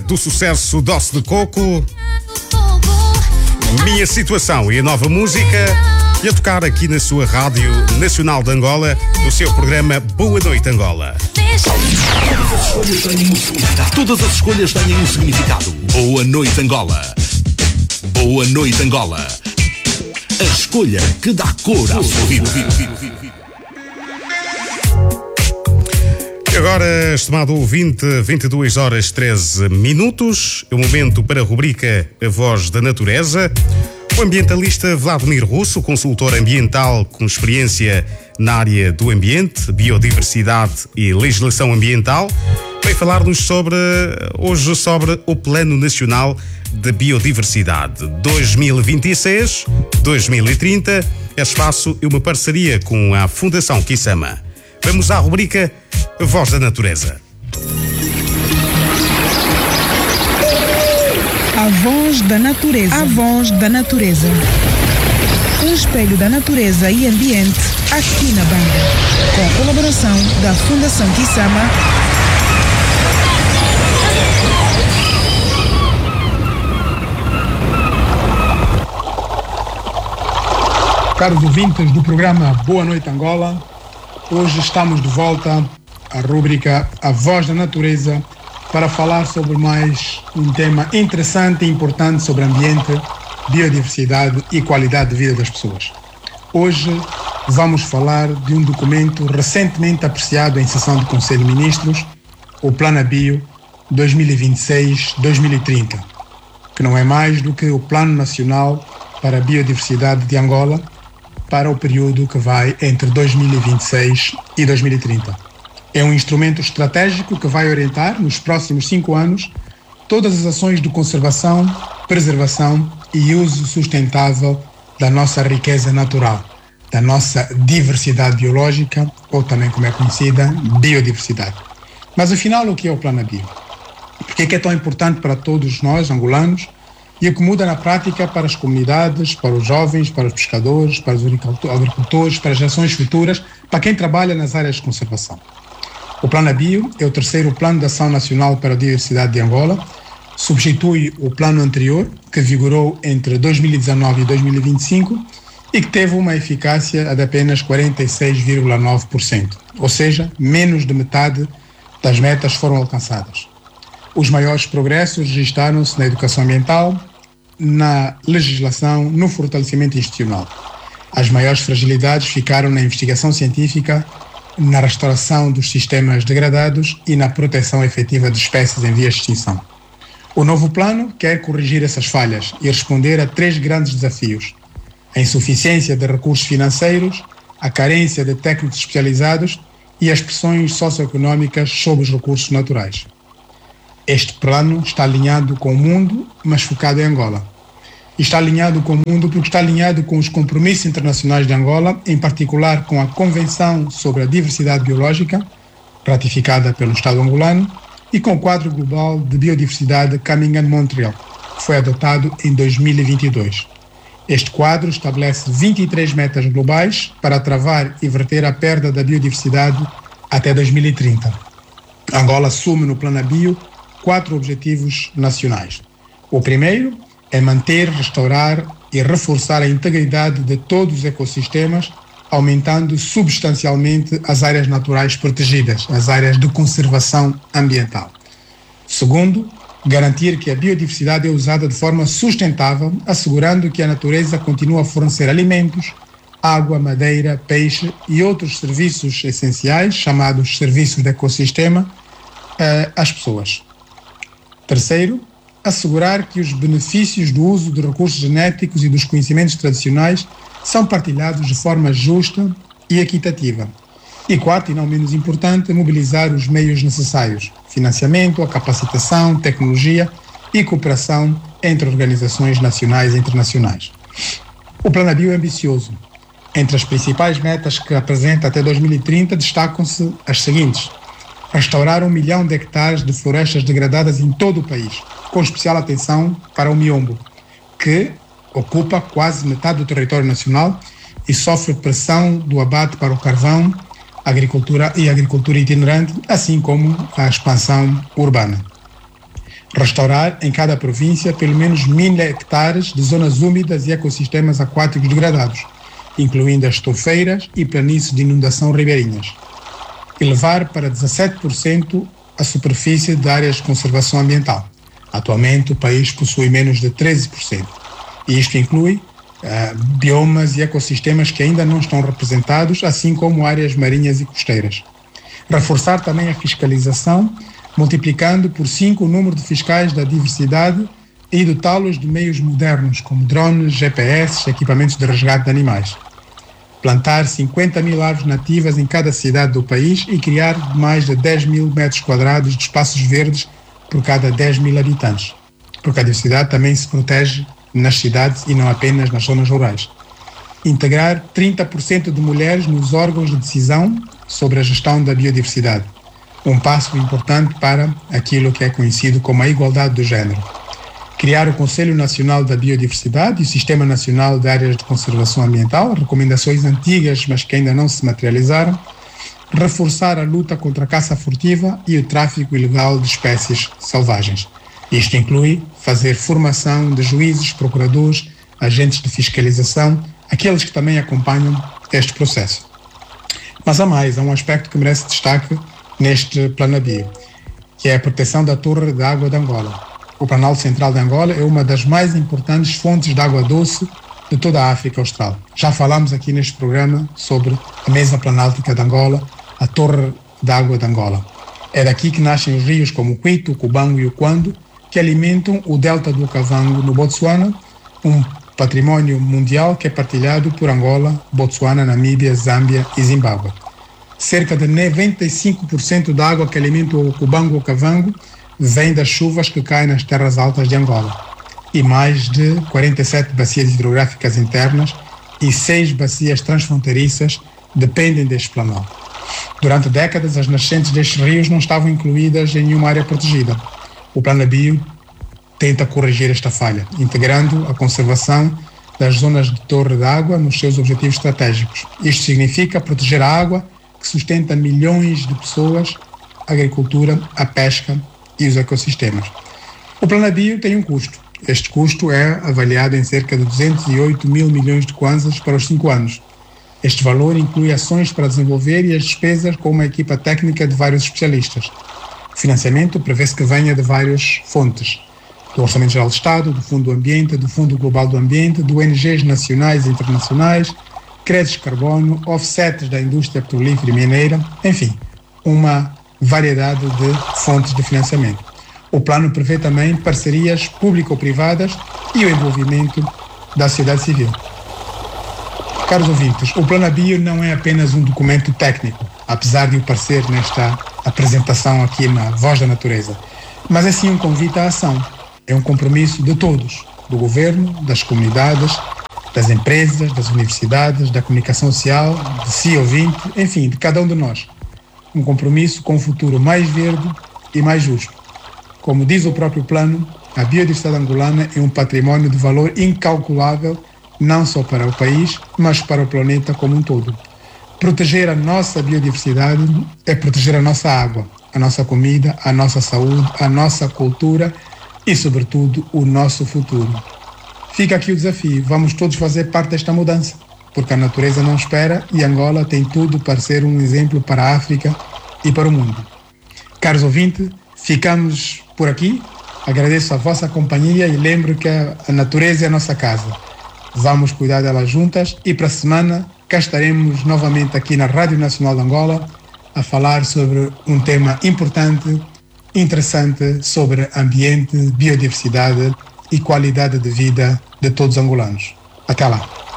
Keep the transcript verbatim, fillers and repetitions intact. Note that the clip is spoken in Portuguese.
do sucesso Doce de Coco, Minha Situação e a nova música, e a tocar aqui na sua Rádio Nacional de Angola, no seu programa Boa Noite Angola. Todas as escolhas têm um significado. Boa Noite Angola. Boa Noite Angola. A escolha que dá cor à sua vida. E agora, estimado ouvinte, vinte e duas horas treze minutos, é o momento para a rubrica A Voz da Natureza. O ambientalista Vladimir Russo, consultor ambiental com experiência na área do ambiente, biodiversidade e legislação ambiental, vai falar-nos sobre, hoje sobre o Plano Nacional de Biodiversidade dois mil e vinte e seis a dois mil e trinta. É espaço e uma parceria com a Fundação Kisama. Vamos à rubrica A Voz da Natureza. A Voz da Natureza. A Voz da Natureza. Um espelho da natureza e ambiente aqui na banda. Com a colaboração da Fundação Kisama. Caros ouvintes do programa Boa Noite Angola, hoje estamos de volta à rúbrica A Voz da Natureza para falar sobre mais um tema interessante e importante sobre ambiente, biodiversidade e qualidade de vida das pessoas. Hoje vamos falar de um documento recentemente apreciado em sessão de Conselho de Ministros, o Plano Bio dois mil e vinte e seis a dois mil e trinta, que não é mais do que o Plano Nacional para a Biodiversidade de Angola para o período que vai entre dois mil e vinte e seis e dois mil e trinta. É um instrumento estratégico que vai orientar, nos próximos cinco anos, todas as ações de conservação, preservação e uso sustentável da nossa riqueza natural, da nossa diversidade biológica, ou também, como é conhecida, biodiversidade. Mas, afinal, o que é o Plano Bio? Por que é tão importante para todos nós, angolanos, e o que muda na prática para as comunidades, para os jovens, para os pescadores, para os agricultores, para as gerações futuras, para quem trabalha nas áreas de conservação? O Plano Bio é o terceiro Plano de Ação Nacional para a Biodiversidade de Angola, substitui o plano anterior, que vigorou entre dois mil e dezanove e dois mil e vinte e cinco e que teve uma eficácia de apenas quarenta e seis vírgula nove por cento, ou seja, menos de metade das metas foram alcançadas. Os maiores progressos registraram-se na educação ambiental, na legislação, no fortalecimento institucional. As maiores fragilidades ficaram na investigação científica, na restauração dos sistemas degradados e na proteção efetiva de espécies em vias de extinção. O novo plano quer corrigir essas falhas e responder a três grandes desafios: a insuficiência de recursos financeiros, a carência de técnicos especializados e as pressões socioeconómicas sobre os recursos naturais. Este plano está alinhado com o mundo, mas focado em Angola. E está alinhado com o mundo porque está alinhado com os compromissos internacionais de Angola, em particular com a Convenção sobre a Diversidade Biológica, ratificada pelo Estado angolano, e com o Quadro Global de Biodiversidade Coming in Montreal, que foi adotado em dois mil e vinte e dois. Este quadro estabelece vinte e três metas globais para travar e verter a perda da biodiversidade até dois mil e trinta. Angola assume no Plano Bio quatro objetivos nacionais. O primeiro é manter, restaurar e reforçar a integridade de todos os ecossistemas, aumentando substancialmente as áreas naturais protegidas, as áreas de conservação ambiental. Segundo, garantir que a biodiversidade é usada de forma sustentável, assegurando que a natureza continua a fornecer alimentos, água, madeira, peixe e outros serviços essenciais, chamados serviços de ecossistema, às pessoas. Terceiro, assegurar que os benefícios do uso de recursos genéticos e dos conhecimentos tradicionais são partilhados de forma justa e equitativa. E quarto, e não menos importante, mobilizar os meios necessários: financiamento, a capacitação, tecnologia e cooperação entre organizações nacionais e internacionais. O Plano Bio é ambicioso. Entre as principais metas que apresenta até dois mil e trinta destacam-se as seguintes: restaurar um milhão de hectares de florestas degradadas em todo o país, com especial atenção para o miombo, que ocupa quase metade do território nacional e sofre pressão do abate para o carvão, agricultura e agricultura itinerante, assim como a expansão urbana. Restaurar em cada província pelo menos mil hectares de zonas úmidas e ecossistemas aquáticos degradados, incluindo as torfeiras e planícies de inundação ribeirinhas. Elevar para dezassete por cento a superfície de áreas de conservação ambiental. Atualmente, o país possui menos de treze por cento. E isto inclui uh, biomas e ecossistemas que ainda não estão representados, assim como áreas marinhas e costeiras. Reforçar também a fiscalização, multiplicando por cinco o número de fiscais da diversidade e dotá-los de meios modernos, como drones, G P S, equipamentos de resgate de animais. Plantar cinquenta mil árvores nativas em cada cidade do país e criar mais de dez mil metros quadrados de espaços verdes por cada dez mil habitantes. Porque a diversidade também se protege nas cidades e não apenas nas zonas rurais. Integrar trinta por cento de mulheres nos órgãos de decisão sobre a gestão da biodiversidade. Um passo importante para aquilo que é conhecido como a igualdade do género. Criar o Conselho Nacional da Biodiversidade e o Sistema Nacional de Áreas de Conservação Ambiental, recomendações antigas, mas que ainda não se materializaram. Reforçar a luta contra a caça furtiva e o tráfico ilegal de espécies selvagens. Isto inclui fazer formação de juízes, procuradores, agentes de fiscalização, aqueles que também acompanham este processo. Mas há mais, há um aspecto que merece destaque neste Plano Bio, que é a proteção da torre de água de Angola. O Planalto Central de Angola é uma das mais importantes fontes de água doce de toda a África Austral. Já falamos aqui neste programa sobre a Mesa Planáltica de Angola, a Torre de Água de Angola. É daqui que nascem os rios como o Cuito, o Cubango e o Quando, que alimentam o delta do Okavango no Botsuana, um património mundial que é partilhado por Angola, Botsuana, Namíbia, Zâmbia e Zimbábue. Cerca de noventa e cinco por cento da água que alimenta o Cubango e o Okavango vem das chuvas que caem nas terras altas de Angola. E mais de quarenta e sete bacias hidrográficas internas e seis bacias transfronteiriças dependem deste planalto. Durante décadas, as nascentes destes rios não estavam incluídas em nenhuma área protegida. O Plano Bio tenta corrigir esta falha, integrando a conservação das zonas de torre de água nos seus objetivos estratégicos. Isto significa proteger a água que sustenta milhões de pessoas, a agricultura, a pesca e os ecossistemas. O Plano Bio tem um custo. Este custo é avaliado em cerca de duzentos e oito mil milhões de kwanzas para os cinco anos. Este valor inclui ações para desenvolver e as despesas com uma equipa técnica de vários especialistas. O financiamento prevê-se que venha de várias fontes, do Orçamento Geral do Estado, do Fundo do Ambiente, do Fundo Global do Ambiente, do O N Gs nacionais e internacionais, créditos de carbono, offsets da indústria petrolífera e mineira, enfim, uma variedade de fontes de financiamento. O plano prevê também parcerias público-privadas e o envolvimento da sociedade civil. Caros ouvintes, o Plano Bio não é apenas um documento técnico, apesar de o parecer nesta apresentação aqui na Voz da Natureza, mas é sim um convite à ação. É um compromisso de todos, do governo, das comunidades, das empresas, das universidades, da comunicação social, de si ouvinte, enfim, de cada um de nós. Um compromisso com um futuro mais verde e mais justo. Como diz o próprio plano, a biodiversidade angolana é um património de valor incalculável, não só para o país, mas para o planeta como um todo. Proteger a nossa biodiversidade é proteger a nossa água, a nossa comida, a nossa saúde, a nossa cultura e, sobretudo, o nosso futuro. Fica aqui o desafio, vamos todos fazer parte desta mudança, porque a natureza não espera e Angola tem tudo para ser um exemplo para a África e para o mundo. Caros ouvintes, ficamos por aqui. Agradeço a vossa companhia e lembro que a natureza é a nossa casa. Vamos cuidar dela juntas e para a semana cá estaremos novamente aqui na Rádio Nacional de Angola a falar sobre um tema importante, interessante, sobre ambiente, biodiversidade e qualidade de vida de todos os angolanos. Até lá!